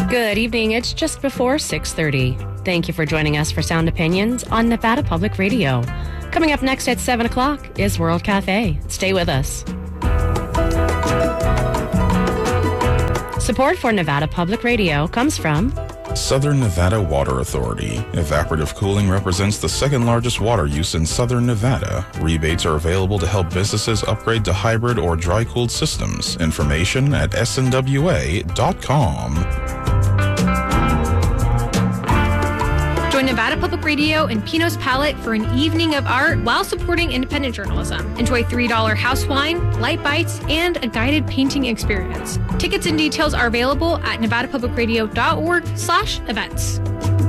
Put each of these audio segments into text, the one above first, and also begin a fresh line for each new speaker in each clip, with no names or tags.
Good evening. It's just before 6:30. Thank you for joining us for Sound Opinions on Nevada Public Radio. Coming up next at 7 o'clock is World Cafe. Stay with us. Support for Nevada Public Radio comes from
Southern Nevada Water Authority. Evaporative cooling represents the second largest water use in Southern Nevada. Rebates are available to help businesses upgrade to hybrid or dry-cooled systems. Information at snwa.com.
Join Nevada Public Radio and Pino's Palette for an evening of art while supporting independent journalism. Enjoy $3 house wine, light bites, and a guided painting experience. Tickets and details are available at nevadapublicradio.org/events.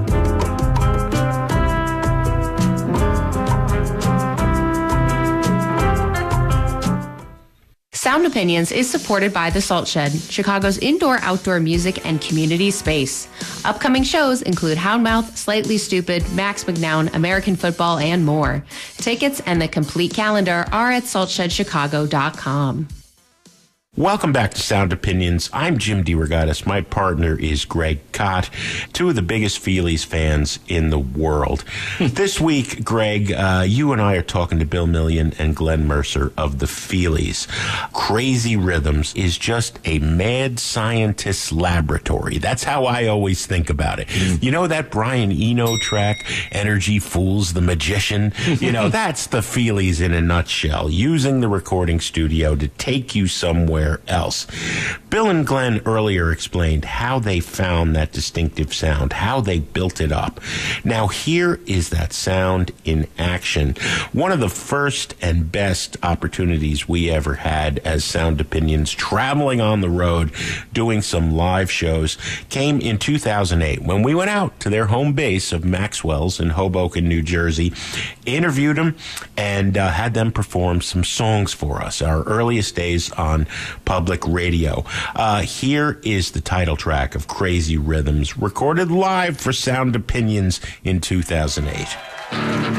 Sound Opinions is supported by The Salt Shed, Chicago's indoor-outdoor music and community space. Upcoming shows include Houndmouth, Slightly Stupid, Max McNown, American Football, and more. Tickets and the complete calendar are at saltshedchicago.com.
Welcome back to Sound Opinions. I'm Jim DeRogatis. My partner is Greg Kot, two of the biggest Feelies fans in the world. This week, Greg, you and I are talking to Bill Millian and Glenn Mercer of the Feelies. Crazy Rhythms is just a mad scientist's laboratory. That's how I always think about it. You know that Brian Eno track, Energy Fools the Magician? You know, that's the Feelies in a nutshell, using the recording studio to take you somewhere else. Bill and Glenn earlier explained how they found that distinctive sound, how they built it up. Now here is that sound in action. One of the first and best opportunities we ever had as Sound Opinions, traveling on the road, doing some live shows, came in 2008 when we went out to their home base of Maxwell's in Hoboken, New Jersey, interviewed them, and had them perform some songs for us, our earliest days on public radio. Here is the title track of Crazy Rhythms, recorded live for Sound Opinions in 2008.